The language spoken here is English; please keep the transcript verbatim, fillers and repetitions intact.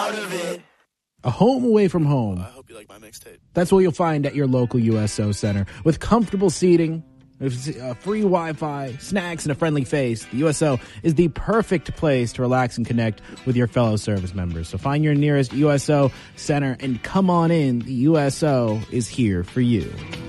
part of it. A home away from home. I hope you like my mixtape. That's what you'll find at your local U S O center. With comfortable seating, with uh, free Wi-Fi, snacks, and a friendly face, the U S O is the perfect place to relax and connect with your fellow service members. So find your nearest U S O center and come on in. The U S O is here for you.